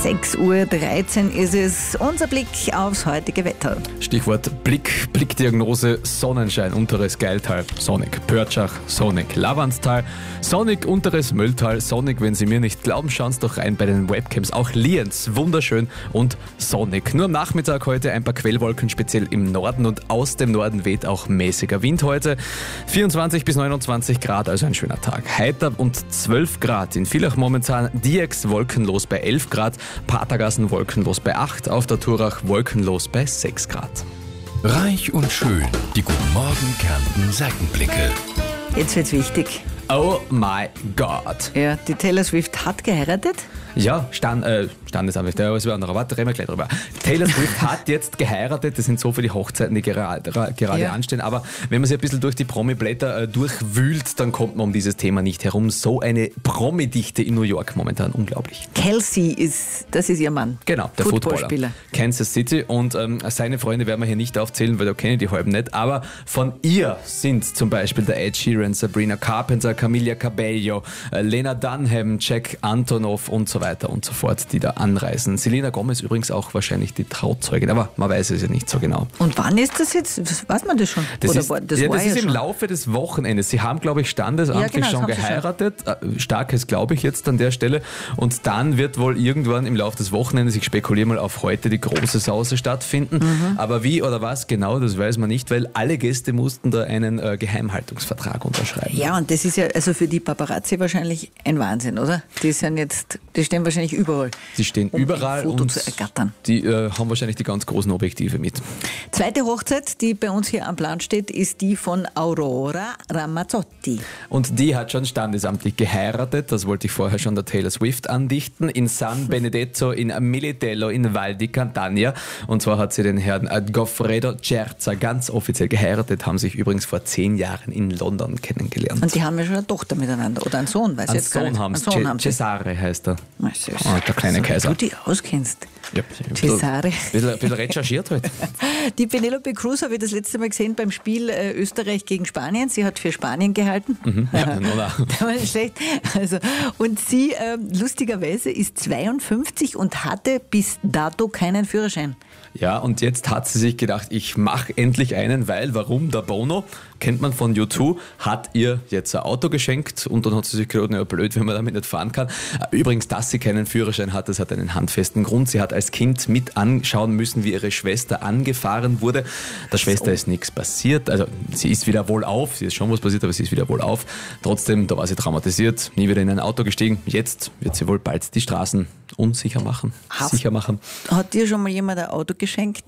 6:13 Uhr ist es. Unser Blick aufs heutige Wetter. Stichwort Blickdiagnose: Sonnenschein, unteres Geiltal, sonnig. Pörtschach, sonnig. Lavanttal, sonnig. Unteres Mölltal, sonnig. Wenn Sie mir nicht glauben, schauen Sie doch rein bei den Webcams. Auch Lienz, wunderschön und sonnig. Nur am Nachmittag heute ein paar Quellwolken, speziell im Norden, und aus dem Norden weht auch mäßiger Wind heute. 24 bis 29 Grad, also ein schöner Tag. Heiter und 12 Grad in Villach momentan. Diex wolkenlos bei 11 Grad. Patergassen wolkenlos bei 8. Auf der Turach wolkenlos bei 6 Grad. Reich und schön. Die Guten Morgen Kärnten Seitenblicke. Jetzt wird's wichtig. Oh my God. Ja, die Taylor Swift hat geheiratet. Ja, Standesamt, der ist anderer. Warte, reden wir gleich drüber. Taylor Swift hat jetzt geheiratet. Das sind so viele Hochzeiten, die gerade anstehen. Aber wenn man sich ein bisschen durch die Promi-Blätter durchwühlt, dann kommt man um dieses Thema nicht herum. So eine Promi-Dichte in New York momentan, unglaublich. Kelsey das ist ihr Mann. Genau, der Footballer. Kansas City. Und seine Freunde werden wir hier nicht aufzählen, weil da kenne ich die halben nicht. Aber von ihr sind zum Beispiel der Ed Sheeran, Sabrina Carpenter, Camila Cabello, Lena Dunham, Jack Antonoff und so weiter und so fort, die da anreisen. Selena Gomez übrigens auch wahrscheinlich die Trauzeugin, aber man weiß es ja nicht so genau. Und wann ist das jetzt? Weiß man das schon? Das ist im Laufe des Wochenendes. Sie haben, glaube ich, standesamtlich schon geheiratet. Starkes, glaube ich, jetzt an der Stelle. Und dann wird wohl irgendwann im Laufe des Wochenendes, ich spekuliere mal auf heute, die große Sause stattfinden. Aber wie oder was genau, das weiß man nicht, weil alle Gäste mussten da einen Geheimhaltungsvertrag unterschreiben. Ja, und das ist ja also für die Paparazzi wahrscheinlich ein Wahnsinn, oder? Die stehen wahrscheinlich überall. Die stehen überall ein Foto und zu ergattern. Die haben wahrscheinlich die ganz großen Objektive mit. Zweite Hochzeit, die bei uns hier am Plan steht, ist die von Aurora Ramazzotti. Und die hat schon standesamtlich geheiratet. Das wollte ich vorher schon der Taylor Swift andichten. In San Benedetto, in Militello, in Val di Campania. Und zwar hat sie den Herrn Goffredo Cerza ganz offiziell geheiratet, haben sich übrigens vor 10 Jahren in London kennengelernt. Und die haben ja schon eine Tochter miteinander oder einen Sohn, weiß ich jetzt gar nicht. Einen Sohn haben sie. Cesare heißt er. Der kleine Kaiser. Wie du dich auskennst. Ja, Cesare. Ein bisschen recherchiert heute. Die Penelope Cruz habe ich das letzte Mal gesehen beim Spiel Österreich gegen Spanien. Sie hat für Spanien gehalten. Ja, das war nicht schlecht. Also, und sie, lustigerweise, ist 52 und hatte bis dato keinen Führerschein. Ja, und jetzt hat sie sich gedacht, ich mache endlich einen, weil, warum? Der Bono, kennt man von U2, hat ihr jetzt ein Auto geschenkt und dann hat sie sich gedacht, na blöd, wenn man damit nicht fahren kann. Übrigens, dass sie keinen Führerschein hat, das hat einen handfesten Grund. Sie hat als Kind mit anschauen müssen, wie ihre Schwester angefahren wurde. Der Schwester ist nichts passiert, also sie ist wieder wohlauf, sie ist schon was passiert, aber sie ist wieder wohlauf. Trotzdem, da war sie traumatisiert, nie wieder in ein Auto gestiegen. Jetzt wird sie wohl bald die Straßen unsicher machen, sicher machen. Hat dir schon mal jemand ein Auto geschenkt?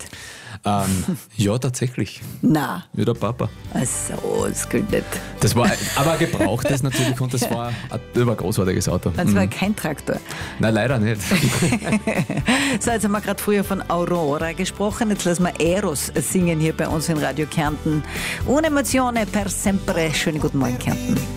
Ja, tatsächlich. Na. Ja, der Papa. Also, das gilt nicht. Das war aber gebrauchtes natürlich und das war ein großartiges Auto. Das war kein Traktor. Nein, leider nicht. So, jetzt haben wir gerade früher von Aurora gesprochen. Jetzt lassen wir Eros singen hier bei uns in Radio Kärnten. Una emozione per sempre. Schönen guten Morgen, Kärnten.